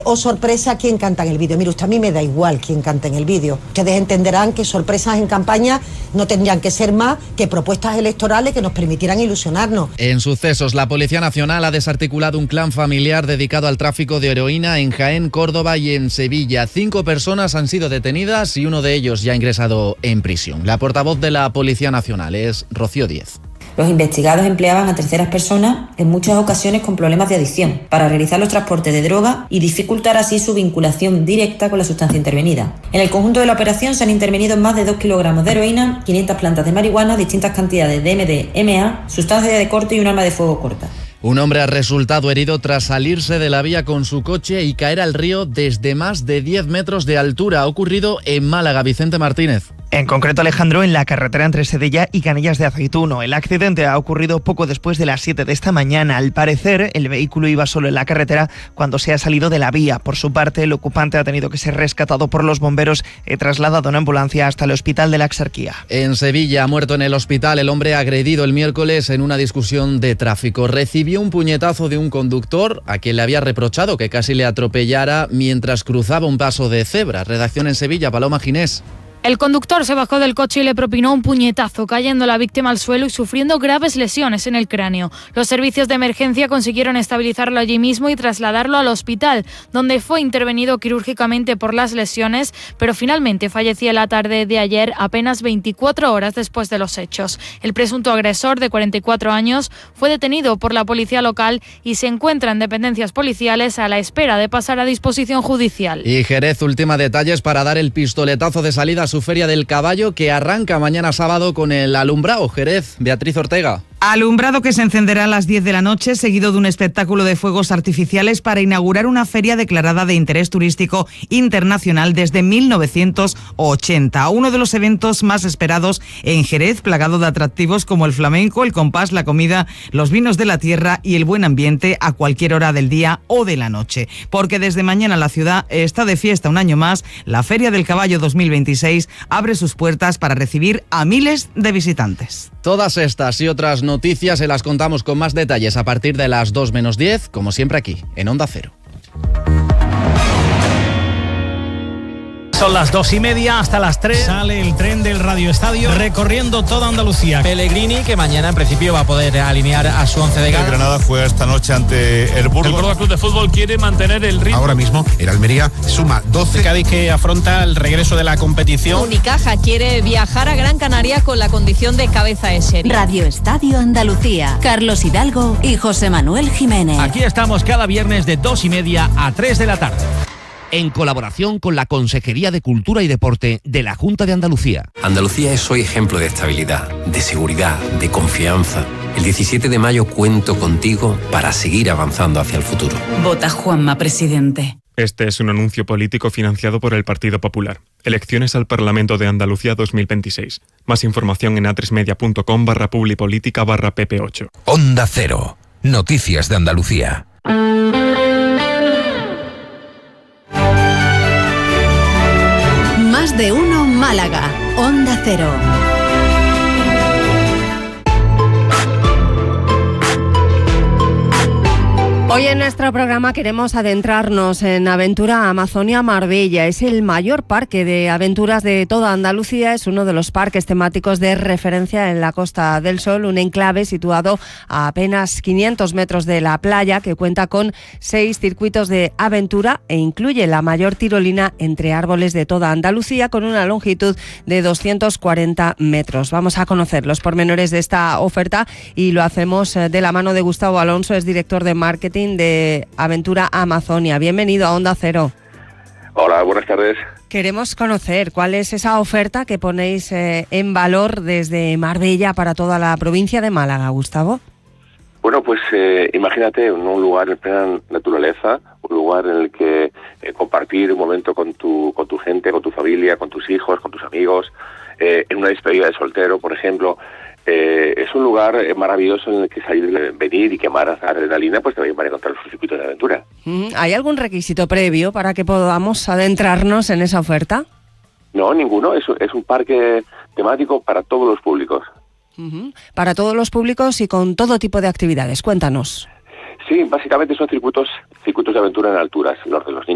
O sorpresa, ¿quién canta en el vídeo? Mire usted, a mí me da igual quién canta en el vídeo. Ustedes entenderán que sorpresas en campaña no tendrían que ser más que propuestas electorales que nos permitieran ilusionarnos. En sucesos, la Policía Nacional ha desarticulado un clan familiar dedicado al tráfico de heroína en Jaén, Córdoba y en Sevilla. 5 personas han sido detenidas y uno de ellos ya ha ingresado en prisión. La portavoz de la Policía Nacional es Rocío Díez. Los investigados empleaban a terceras personas, en muchas ocasiones con problemas de adicción, para realizar los transportes de droga y dificultar así su vinculación directa con la sustancia intervenida. En el conjunto de la operación se han intervenido más de 2 kilogramos de heroína, 500 plantas de marihuana, distintas cantidades de MDMA, sustancias de corte y un arma de fuego corta. Un hombre ha resultado herido tras salirse de la vía con su coche y caer al río desde más de 10 metros de altura. Ha ocurrido en Málaga. Vicente Martínez. En concreto, Alejandro, en la carretera entre Sedella y Canillas de Aceituno. El accidente ha ocurrido poco después de las 7 de esta mañana. Al parecer, el vehículo iba solo en la carretera cuando se ha salido de la vía. Por su parte, el ocupante ha tenido que ser rescatado por los bomberos y trasladado en ambulancia hasta el Hospital de la Exarquía. En Sevilla ha muerto en el hospital el hombre agredido el miércoles en una discusión de tráfico. Recibió un puñetazo de un conductor a quien le había reprochado que casi le atropellara mientras cruzaba un paso de cebra. Redacción en Sevilla, Paloma Ginés. El conductor se bajó del coche y le propinó un puñetazo, cayendo la víctima al suelo y sufriendo graves lesiones en el cráneo. Los servicios de emergencia consiguieron estabilizarlo allí mismo y trasladarlo al hospital, donde fue intervenido quirúrgicamente por las lesiones, pero finalmente falleció la tarde de ayer, apenas 24 horas después de los hechos. El presunto agresor, de 44 años, fue detenido por la policía local y se encuentra en dependencias policiales a la espera de pasar a disposición judicial. Y Jerez ultima detalles para dar el pistoletazo de salida a su Feria del Caballo, que arranca mañana sábado con el alumbrado. Jerez, Beatriz Ortega. Alumbrado que se encenderá a las 10 de la noche, seguido de un espectáculo de fuegos artificiales para inaugurar una feria declarada de interés turístico internacional desde 1980. Uno de los eventos más esperados en Jerez, plagado de atractivos como el flamenco, el compás, la comida, los vinos de la tierra y el buen ambiente a cualquier hora del día o de la noche. Porque desde mañana la ciudad está de fiesta un año más. La Feria del Caballo 2026 abre sus puertas para recibir a miles de visitantes. Todas estas y otras noticias se las contamos con más detalles a partir de las 2 menos 10, como siempre aquí, en Onda Cero. Son las 2:30 hasta las 3. Sale el tren del Radio Estadio recorriendo toda Andalucía. Pellegrini, que mañana en principio va a poder alinear a su 11 de gala. El Granada juega esta noche ante el Burgos. El Córdoba Club de Fútbol quiere mantener el ritmo. Ahora mismo el Almería suma 12. El Cádiz, que afronta el regreso de la competición. Unicaja quiere viajar a Gran Canaria con la condición de cabeza de serie. Radio Estadio Andalucía. Carlos Hidalgo y José Manuel Jiménez. Aquí estamos cada viernes de 2:30 a 3 de la tarde. En colaboración con la Consejería de Cultura y Deporte de la Junta de Andalucía. Andalucía es hoy ejemplo de estabilidad, de seguridad, de confianza. El 17 de mayo cuento contigo para seguir avanzando hacia el futuro. Vota Juanma, presidente. Este es un anuncio político financiado por el Partido Popular. Elecciones al Parlamento de Andalucía 2026. Más información en atresmedia.com/publipolítica/pp8. Onda Cero. Noticias de Andalucía. Más de uno Málaga. Onda Cero. Hoy en nuestro programa queremos adentrarnos en Aventura Amazonia Marbella. Es el mayor parque de aventuras de toda Andalucía. Es uno de los parques temáticos de referencia en la Costa del Sol, un enclave situado a apenas 500 metros de la playa, que cuenta con 6 circuitos de aventura e incluye la mayor tirolina entre árboles de toda Andalucía, con una longitud de 240 metros. Vamos a conocer los pormenores de esta oferta y lo hacemos de la mano de Gustavo Alonso, es director de marketing de Aventura Amazonia. Bienvenido a Onda Cero. Hola, buenas tardes. Queremos conocer cuál es esa oferta que ponéis en valor desde Marbella para toda la provincia de Málaga, Gustavo. Bueno, pues imagínate un lugar en plena naturaleza, un lugar en el que compartir un momento con tu gente, con tu familia, con tus hijos, con tus amigos, en una despedida de soltero, por ejemplo. Es un lugar maravilloso en el que salir, venir y quemar adrenalina, pues también van a encontrar los circuitos de aventura. ¿Hay algún requisito previo para que podamos adentrarnos en esa oferta? No, ninguno. Es un parque temático para todos los públicos. Para todos los públicos y con todo tipo de actividades. Cuéntanos. Sí, básicamente son circuitos de aventura en alturas, los de los niños.